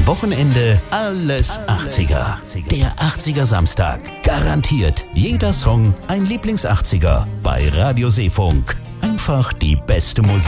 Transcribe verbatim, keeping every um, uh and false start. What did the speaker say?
Wochenende alles achtziger. Der achtziger Samstag. Garantiert jeder Song ein Lieblings-achtziger bei Radio Seefunk. Einfach die beste Musik.